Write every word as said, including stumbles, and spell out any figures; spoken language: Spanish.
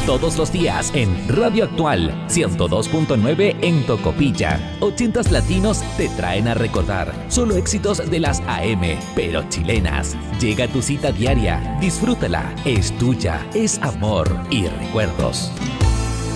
todos los días en Radio Actual ciento dos punto nueve en Tocopilla. Ochentas latinos te traen a recordar solo éxitos de las A M, pero chilenas. Llega a tu cita diaria, disfrútala, es tuya, es amor y recuerdos.